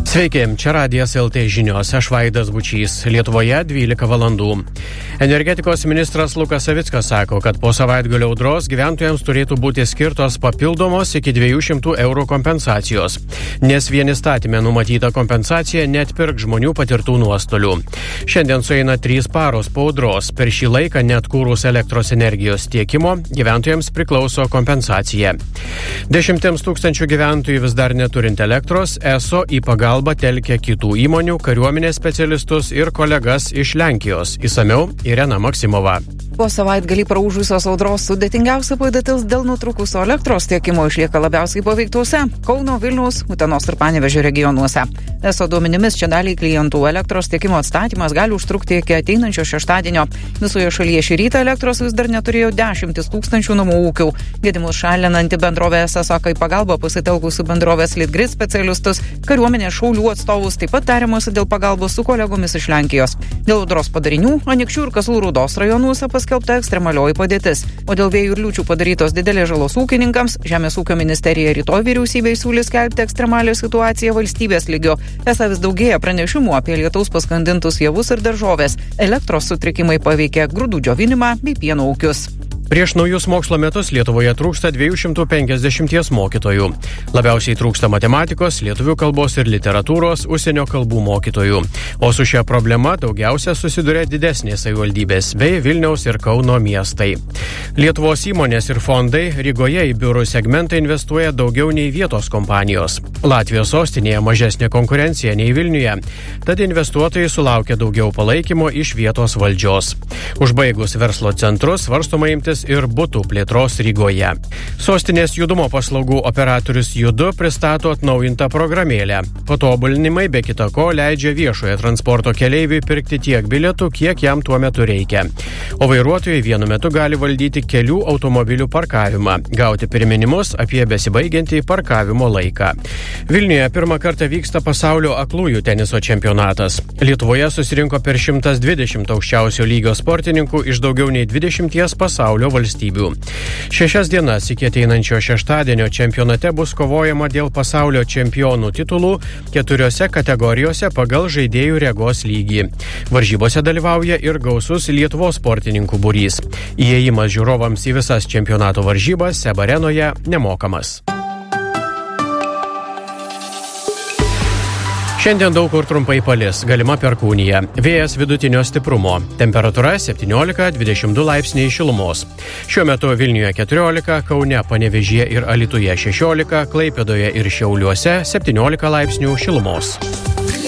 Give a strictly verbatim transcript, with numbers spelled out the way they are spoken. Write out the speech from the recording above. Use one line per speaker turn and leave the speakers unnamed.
Sveiki, čia Radijas L T žinios, aš Vaidas Bučys, Lietuvoje dvylika valandų. Energetikos ministras Lukas Savickas sako, kad po savaitgalio audros gyventojams turėtų būti skirtos papildomos iki dviejų šimtų eurų kompensacijos, nes vien įstatyme numatyta kompensacija neatpirk žmonių patirtų nuostolių. Šiandien sueina trys paros po audros, per šį laiką neatkūrus elektros energijos tiekimo gyventojams priklauso kompensacija. Dešimtiems tūkstančių gyventojų vis dar neturint elektros, E S O į pagalbą telkia kitų įmonių, kariuomenės specialistus ir kolegas iš Lenkijos. Išsamiau Irena Maksimova.
Po savaitgalį praūžusios audros sudėtingiausia padėtis dėl nutrūkusio elektros tiekimo išlieka labiausiai paveiktose Kauno, Vilniaus, Utenos ir Panevėžio regionuose. E S O duomenimis čia daliai klientų elektros tiekimo atstatymas gali užtrukti iki ateinančio šeštadienio. Visoje šalyje šį rytą elektros vis dar neturėjo dešimtis tūkstančių namų ūkių. Gedimus šalinanti bendrovė S S O kaip pagalba pasitelkusi bendrovės Litgrid specialistus, kariuomenės šaulių atstovus, taip pat tariamasi dėl pagalbos su kolegomis iš Lenkijos. Dėl audros padarinių Anykščių ir Kazlų Rūdos rajonuose paskelbta ekstremalioji padėtis, o dėl vėjų ir liūčių padarytos didelės žalos ūkininkams Žemės ūkio ministerija rytoj vyriausybei siūlys skelbti ekstremalią situaciją valstybės lygiu. Esą vis daugėja pranešimų apie lietaus paskandintus javus ir daržovės. Elektros sutrikimai paveikė grūdų džiovinimą bei pieno ūkius.
Prieš naujus mokslo metus Lietuvoje trūksta dviejų šimtų penkiasdešimties mokytojų. Labiausiai trūksta matematikos, lietuvių kalbos ir literatūros, užsienio kalbų mokytojų. O su šia problema daugiausia susiduria didesnės savivaldybės bei Vilniaus ir Kauno miestai. Lietuvos įmonės ir fondai Rygoje į biurų segmentą investuoja daugiau nei vietos kompanijos. Latvijos sostinėje mažesnė konkurencija nei Vilniuje, tad investuotojai sulaukia daugiau palaikymo iš vietos valdžios. Užbaigus verslo centrus svarstoma imtis ir butų plėtros Rygoje. Sostinės judumo paslaugų operatorius Judu pristato atnaujintą programėlę. Patobulinimai be kita ko leidžia viešojo transporto keleiviui pirkti tiek bilietų, kiek jam tuo metu reikia. O vairuotojai vienu metu gali valdyti kelių automobilių parkavimą, gauti priminimus apie besibaigiantį parkavimo laiką. Vilniuje pirmą kartą vyksta pasaulio aklųjų teniso čempionatas. Lietuvoje susirinko per šimtas dvidešimt aukščiausio lygio sportininkų iš daugiau nei dvidešimties pasaulio valstybių. Šešias dienas iki ateinančio šeštadienio čempionate bus kovojama dėl pasaulio čempionų titulų keturiose kategorijose pagal žaidėjų regos lygį. Varžybose dalyvauja ir gausus Lietuvos sportininkų būrys. Įėjimas žiūrovams į visas čempionato varžybas Seb Arenoje nemokamas. Šiandien daug kur trumpai palis, galima perkūnija. Vėjas vidutinio stiprumo. Temperatūra septyniolika dvidešimt du laipsniai šilumos. Šiuo metu Vilniuje keturiolika, Kaune, Panevėžyje ir Alytuje šešiolika, Klaipėdoje ir Šiauliuose septyniolika laipsnių šilumos.